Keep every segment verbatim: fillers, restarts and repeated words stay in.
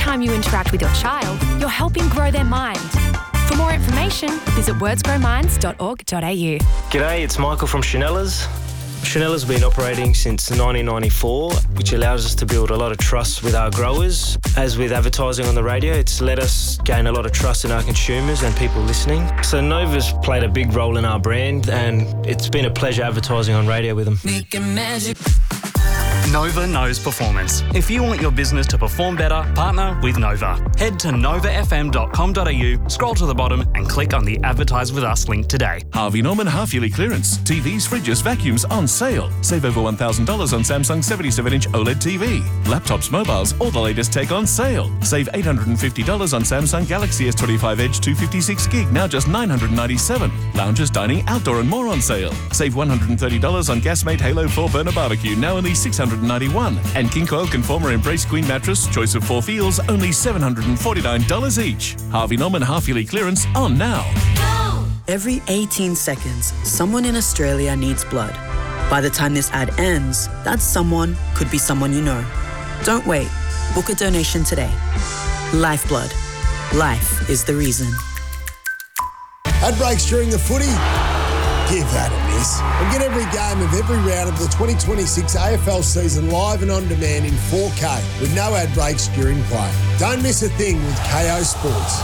time you interact with your child, you're helping grow their mind. For more information, visit words grow minds dot org dot a u. G'day, it's Michael from Chanella's. Chanella's been operating since nineteen ninety-four, which allows us to build a lot of trust with our growers. As with advertising on the radio, it's let us gain a lot of trust in our consumers and people listening. So Nova's played a big role in our brand, and it's been a pleasure advertising on radio with them. Making magic. Nova knows performance. If you want your business to perform better, partner with Nova. Head to nova f m dot com dot a u, scroll to the bottom and click on the Advertise With Us link today. Harvey Norman half-yearly clearance. T Vs, fridges, vacuums on sale. Save over one thousand dollars on Samsung seventy-seven inch OLED T V. Laptops, mobiles, all the latest tech on sale. Save eight hundred fifty dollars on Samsung Galaxy S twenty-five Edge two fifty-six gig, now just nine hundred ninety-seven dollars. Lounges, dining, outdoor and more on sale. Save one hundred thirty dollars on Gasmate Halo four burner barbecue, now only six hundred ninety-one dollars. And King Coil Conformer Embrace Queen mattress, choice of four feels, only seven hundred forty-nine dollars each. Harvey Norman half-yearly clearance on now. Every eighteen seconds, someone in Australia needs blood. By the time this ad ends, that someone could be someone you know. Don't wait. Book a donation today. Lifeblood. Life is the reason. Ad breaks during the footy? Give that a miss. And get every game of every round of the twenty twenty-six A F L season live and on demand in four K with no ad breaks during play. Don't miss a thing with K O Sports.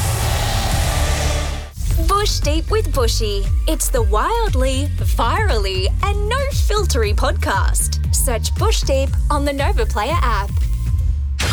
Bush Deep with Bushy. It's the wildly, virally, and no filtery podcast. Search Bush Deep on the Nova Player app.